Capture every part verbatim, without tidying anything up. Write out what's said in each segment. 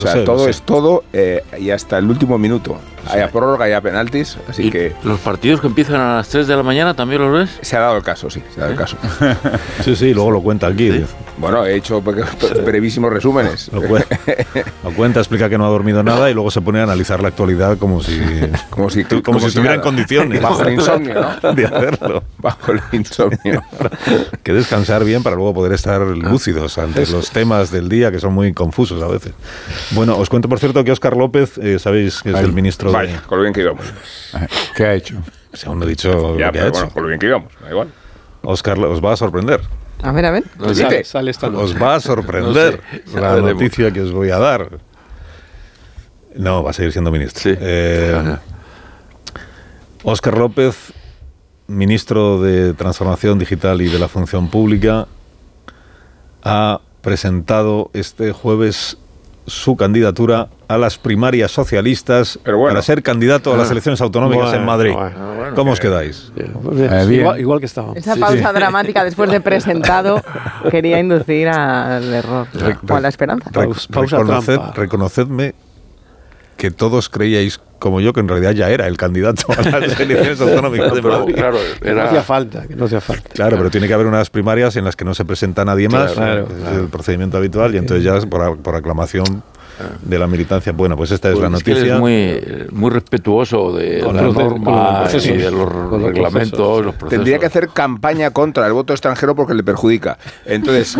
O sea, sé, todo sé. es todo eh, y hasta el último minuto. Sí. Hay prórroga y a penaltis, así ¿Y que los partidos que empiezan a las tres de la mañana también los ves? se ha dado el caso, sí, se ha dado el caso. Sí, sí, luego lo cuenta aquí. Sí. Bueno, he hecho pe- pe- brevísimos resúmenes. Lo, cuen- lo cuenta, explica que no ha dormido nada y luego se pone a analizar la actualidad como si, Como si, como como si estuviera en nada. condiciones. Bajo el insomnio, ¿no? De hacerlo. Bajo el insomnio. Que descansar bien para luego poder estar lúcidos ante los temas del día que son muy confusos a veces. Bueno, os cuento por cierto que Óscar López, eh, sabéis que es Ay, el ministro Vaya, de... con lo bien que íbamos. ¿Qué ha hecho? Si aún no he dicho Ya, lo que ha pero hecho. bueno, con lo bien que íbamos, da igual. Óscar, os va a sorprender. A ver, a ver. No sé. Sale, Sale esta noche. Os va a sorprender No sé. la Veremos. noticia que os voy a dar. No, va a seguir siendo ministro. Sí. Eh, Ajá. Óscar López, ministro de Transformación Digital y de la Función Pública, ha presentado este jueves su candidatura a las primarias socialistas Pero bueno. para ser candidato a las Ah. elecciones autonómicas Bueno, en Madrid. bueno, bueno, ¿Cómo os que- quedáis? Bien, Eh, bien. Igual, igual que estaba. Esa Sí, pausa sí. dramática después de presentado quería inducir al error Re- o a la esperanza. Re- Paus- pausa reconoced- trampa. reconocedme que todos creíais, como yo, que en realidad ya era el candidato a las elecciones autonómicas de Pero, Madrid. claro, Que no hacía era... falta, que no hacía falta. Claro, pero tiene que haber unas primarias en las que no se presenta nadie más, Claro, que es claro. el procedimiento habitual, y entonces ya es por, por aclamación de la militancia. Bueno, pues esta es Pues la es que él noticia. es muy, muy respetuoso de Con las los- con los normas y procesos. de los Con los reglamentos, procesos. los procesos. Tendría que hacer campaña contra el voto extranjero porque le perjudica. Entonces,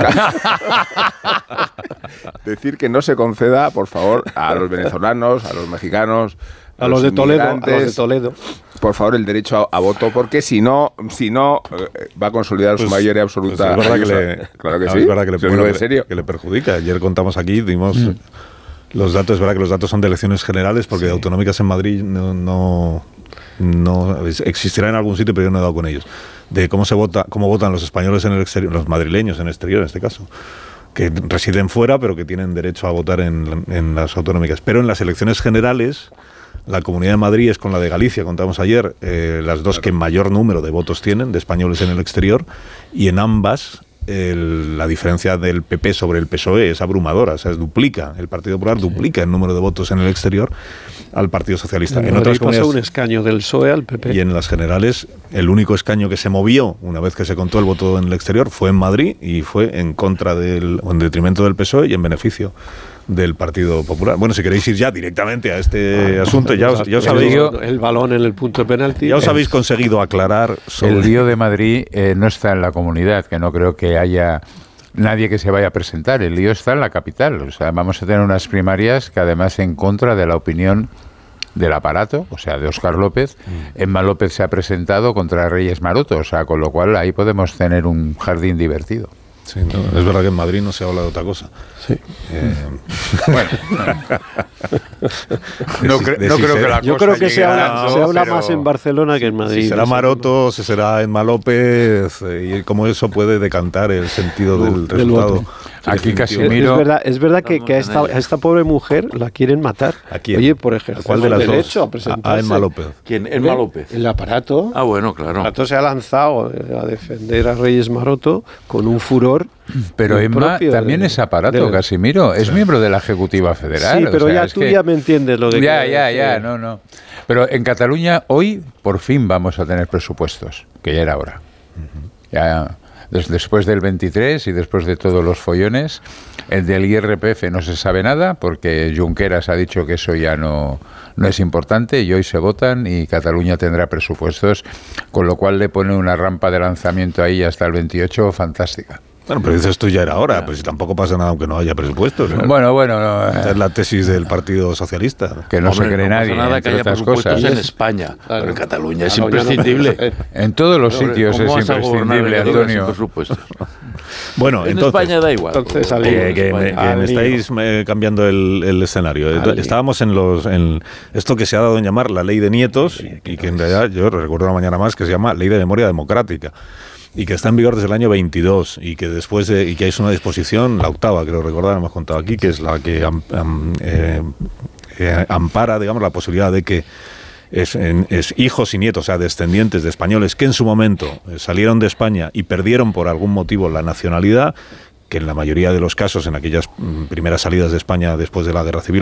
decir que no se conceda, por favor, a los venezolanos, a los mexicanos, A los de Toledo, a los de inmigrantes, Toledo. por favor, el derecho a, a voto, porque si no, si no eh, va a consolidar su Pues- mayoría pues absoluta. es verdad que ayuda. le, claro que no, sí. es verdad que le, Se lo bueno, digo en serio. que le perjudica. Ayer contamos aquí, dimos los datos, es verdad que los datos son de elecciones generales, porque de autonómicas en Madrid no, no, no existirá en algún sitio, pero yo no he dado con ellos. De cómo se vota, cómo votan los españoles en el exterior, los madrileños en el exterior en este caso, que residen fuera, pero que tienen derecho a votar en, en las autonómicas. Pero en las elecciones generales, la Comunidad de Madrid es con la de Galicia, contamos ayer, eh, las dos que mayor número de votos tienen, de españoles en el exterior, y en ambas el- la diferencia del P P sobre el P S O E es abrumadora, o sea, es duplica, el Partido Popular duplica el número de votos en el exterior al Partido Socialista. En En Madrid otras pasó un comunidades escaño del P S O E al P P. y en las generales, el único escaño que se movió una vez que se contó el voto en el exterior fue en Madrid y fue en contra del, o en detrimento del P S O E y en beneficio del Partido Popular. Bueno, si queréis ir ya directamente a este asunto, ya os, ya os el, habéis, lío- el balón en el punto de penalti. ya os habéis conseguido aclarar sobre... El lío de Madrid eh, no está en la comunidad, que no creo que haya nadie que se vaya a presentar. El lío está en la capital. O sea, vamos a tener unas primarias que además en contra de la opinión del aparato, o sea, de Óscar López. Emma López se ha presentado contra Reyes Maroto, o sea, con lo cual ahí podemos tener un jardín divertido. Sí, no, es verdad que en Madrid no se habla de otra cosa. Sí. Eh, Bueno, no, cre- no creo que la Yo cosa creo que llegue se habla, tanto, se habla pero- más en Barcelona que en Madrid. Si será Eso. Maroto, si será Emma López, eh, y cómo eso puede decantar el sentido del del resultado. voto. Aquí definitivo. casi Es, Miro- es verdad, es verdad que, Estamos que a, en esta, ello. a esta pobre mujer la quieren matar. ¿A quién? Oye, por ¿A ejercer cuál de el las derecho dos? a presentarse. A Emma López. ¿Quién? Emma López. El aparato. Ah, bueno, claro. El aparato se ha lanzado eh, a defender a Reyes Maroto con un furor. pero muy Emma propio también de- es aparato, de- Casimiro. Es miembro de la Ejecutiva Federal. Sí, o pero sea, ya es tú que- ya me entiendes lo que Ya, quiero ya, decir. ya, no, no. Pero en Cataluña hoy por fin vamos a tener presupuestos, que ya era hora. Ya des- después del veintitrés y después de todos los follones, el del I R P F no se sabe nada porque Junqueras ha dicho que eso ya no, no es importante y hoy se votan y Cataluña tendrá presupuestos, con lo cual le pone una rampa de lanzamiento ahí hasta el veintiocho fantástica. Bueno, pero dices tú ya era hora, pues si tampoco pasa nada aunque no haya presupuestos. ¿no? Bueno, bueno, no, eh, Esta es la tesis del Partido Socialista. que no Hombre, se cree pasa nadie, nada que entre haya otras presupuestos cosas. en España, Claro. pero en Cataluña es Claro, ya no- imprescindible. En todos los Hombre, sitios ¿cómo es vas a gobernar en imprescindible, Cataluña sin Antonio. presupuestos? Bueno, En entonces... España da igual. Entonces, al Eh, lío. que me, España. que me Al lío. estáis eh, cambiando el, el escenario. Al Entonces, lío. estábamos en los en esto que se ha dado en llamar la ley de nietos y que en realidad yo recuerdo una mañana más que se llama ley de memoria democrática y que está en vigor desde el año veintidós y que después de, y que es una disposición, la octava creo recordar, hemos contado aquí, que es la que am- am- eh, eh, ampara, digamos, la posibilidad de que Es, en, es hijos y nietos, o sea, descendientes de españoles que en su momento eh, salieron de España y perdieron por algún motivo la nacionalidad, que en la mayoría de los casos, en aquellas mm, primeras salidas de España después de la Guerra Civil,